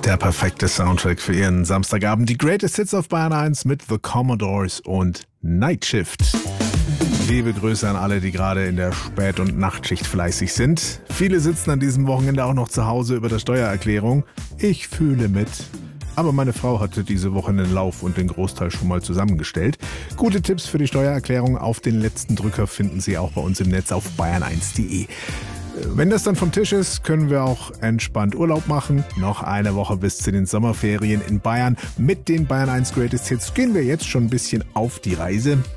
Der perfekte Soundtrack für Ihren Samstagabend. Die Greatest Hits auf Bayern 1 mit The Commodores und Night Shift. Liebe Grüße an alle, die gerade in der Spät- und Nachtschicht fleißig sind. Viele sitzen an diesem Wochenende auch noch zu Hause über der Steuererklärung. Ich fühle mit. Aber meine Frau hatte diese Woche den Lauf und den Großteil schon mal zusammengestellt. Gute Tipps für die Steuererklärung auf den letzten Drücker finden Sie auch bei uns im Netz auf bayern1.de. Wenn das dann vom Tisch ist, können wir auch entspannt Urlaub machen. Noch eine Woche bis zu den Sommerferien in Bayern. Mit den Bayern 1 Greatest Hits gehen wir jetzt schon ein bisschen auf die Reise.